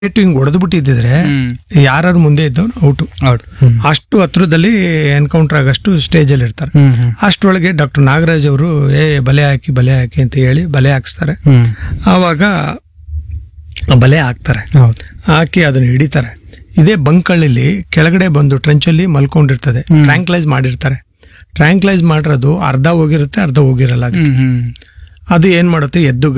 ಹಿಂಗ್ ಹೊಡೆದು ಬಿಟ್ಟಿದ್ರೆ ಯಾರು ಮುಂದೆ ಇದ್ದವನು ಔಟು. ಹೌದು. ಅಷ್ಟು ಹತ್ರದಲ್ಲಿ ಎನ್ಕೌಂಟರ್ ಆಗಷ್ಟು ಸ್ಟೇಜ್ ಅಲ್ಲಿ ಇರ್ತಾರೆ. ಅಷ್ಟರೊಳಗೆ ಡಾಕ್ಟರ್ ನಾಗರಾಜ್ ಅವರು ಬಲೆ ಹಾಕಿ ಅಂತ ಹೇಳಿ ಬಲೆ ಹಾಕಿಸ್ತಾರೆ. ಆವಾಗ ಬಲೆ ಹಾಕ್ತಾರೆ, ಹಾಕಿ ಅದನ್ನ ಹಿಡಿತಾರೆ. ಇದೇ ಬಂಕಳ್ಳಿ ಕೆಳಗಡೆ ಬಂದು ಟ್ರೆಂಚಲ್ಲಿ ಮಲ್ಕೊಂಡಿರ್ತದೆ, ಟ್ರ್ಯಾಂಕ್ಲೈಸ್ ಮಾಡಿರ್ತಾರೆ. ಟ್ರ್ಯಾಂಕ್ಲೈಸ್ ಮಾಡಿರೋದು ಅರ್ಧ ಹೋಗಿರುತ್ತೆ, ಅರ್ಧ ಹೋಗಿರಲ್ಲ. ಅದು ಏನ್ ಮಾಡುತ್ತೆ, ಎದ್ದು